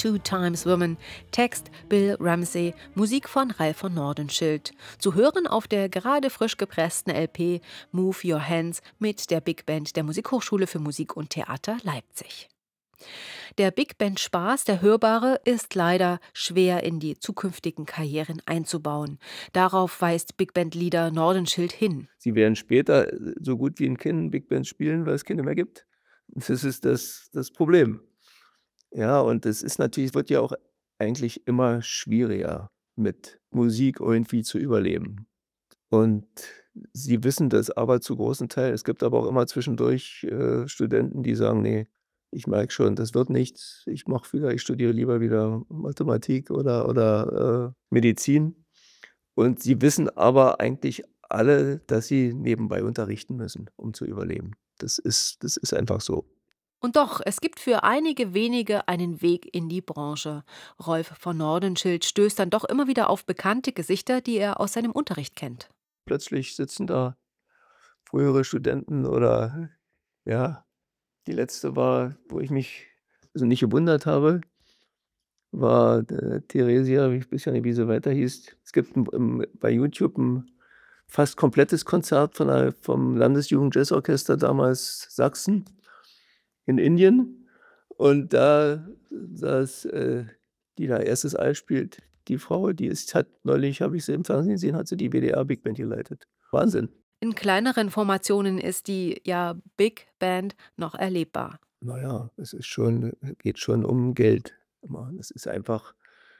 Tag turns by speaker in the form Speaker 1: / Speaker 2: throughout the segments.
Speaker 1: Two Times Woman, Text Bill Ramsey, Musik von Ralf von Nordenschildt. Zu hören auf der gerade frisch gepressten LP Move Your Hands mit der Big Band der Musikhochschule für Musik und Theater Leipzig. Der Big Band Spaß, der hörbare, ist leider schwer in die zukünftigen Karrieren einzubauen. Darauf weist Big Band Leader Nordenschildt hin.
Speaker 2: Sie werden später so gut wie in keinen Big Bands spielen, weil es keine mehr gibt. Das ist das Problem. Ja, und es ist natürlich wird ja auch eigentlich immer schwieriger, mit Musik irgendwie zu überleben. Und sie wissen das aber zu großen Teil. Es gibt aber auch immer zwischendurch, Studenten, die sagen: „Ne, ich merke schon, das wird nichts. Ich studiere lieber wieder Mathematik oder Medizin.“ Und sie wissen aber eigentlich alle, dass sie nebenbei unterrichten müssen, um zu überleben. Das ist einfach so.
Speaker 1: Und doch, es gibt für einige wenige einen Weg in die Branche. Rolf von Nordenschildt stößt dann doch immer wieder auf bekannte Gesichter, die er aus seinem Unterricht kennt.
Speaker 2: Plötzlich sitzen da frühere Studenten oder ja, die letzte war, wo ich mich also nicht gewundert habe, war, Theresia, ich weiß ja nicht, wie sie weiter hieß. Es gibt bei YouTube 'n fast komplettes Konzert vom Landesjugendjazzorchester damals Sachsen in Indien. Und da saß, die da erstes All spielt, die Frau, die ist hat neulich habe ich sie im Fernsehen gesehen, hat sie die WDR Big Band geleitet. Wahnsinn.
Speaker 1: In kleineren Formationen ist die Big Band noch erlebbar.
Speaker 2: Na ja, es ist schon geht schon um Geld immer. Es ist einfach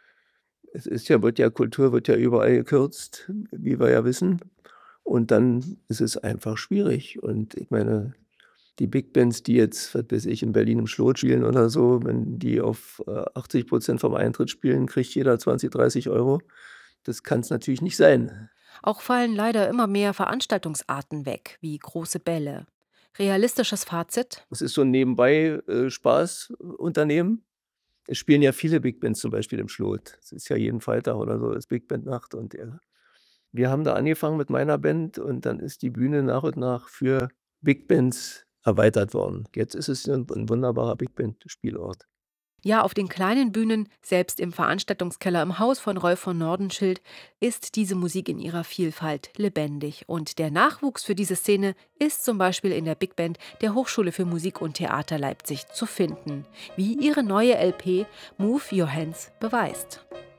Speaker 2: Kultur wird ja überall gekürzt, wie wir ja wissen. Und dann ist es einfach schwierig. Und ich meine, die Big Bands, die jetzt, was weiß ich, in Berlin im Schlot spielen oder so, wenn die auf, 80% vom Eintritt spielen, kriegt jeder 20, 30 €. Das kann's natürlich nicht sein.
Speaker 1: Auch fallen leider immer mehr Veranstaltungsarten weg, wie große Bälle. Realistisches Fazit?
Speaker 2: Es ist so 'n nebenbei, Spaßunternehmen. Es spielen ja viele Big Bands zum Beispiel im Schlot. Es ist ja jeden Freitag oder so ist Big Band Nacht und, wir haben da angefangen mit meiner Band und dann ist die Bühne nach und nach für Big Bands erweitert worden. Jetzt ist es 'n wunderbarer Big Band Spielort.
Speaker 1: Ja, auf den kleinen Bühnen, selbst im Veranstaltungskeller im Haus von Rolf von Nordenschildt, ist diese Musik in ihrer Vielfalt lebendig. Und der Nachwuchs für diese Szene ist zum Beispiel in der Big Band der Hochschule für Musik und Theater Leipzig zu finden, wie ihre neue LP Move Your Hands beweist.